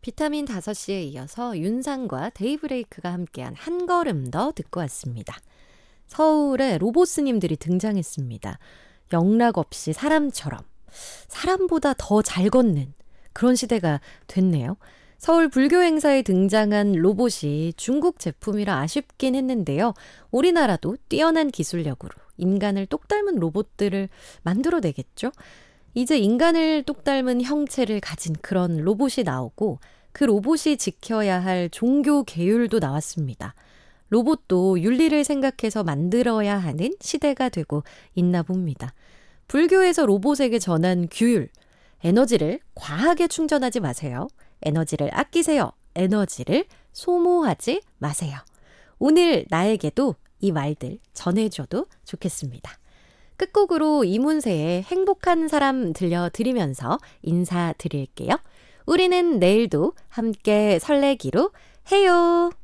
비타민 5시에 이어서 윤상과 데이브레이크가 함께한 한 걸음 더 듣고 왔습니다. 서울에 로보스님들이 등장했습니다. 영락 없이 사람처럼, 사람보다 더 잘 걷는 그런 시대가 됐네요. 서울 불교 행사에 등장한 로봇이 중국 제품이라 아쉽긴 했는데요. 우리나라도 뛰어난 기술력으로 인간을 똑 닮은 로봇들을 만들어내겠죠? 이제 인간을 똑 닮은 형체를 가진 그런 로봇이 나오고 그 로봇이 지켜야 할 종교 계율도 나왔습니다. 로봇도 윤리를 생각해서 만들어야 하는 시대가 되고 있나 봅니다. 불교에서 로봇에게 전한 규율, 에너지를 과하게 충전하지 마세요. 에너지를 아끼세요. 에너지를 소모하지 마세요. 오늘 나에게도 이 말들 전해줘도 좋겠습니다. 끝곡으로 이문세의 행복한 사람 들려드리면서 인사드릴게요. 우리는 내일도 함께 설레기로 해요.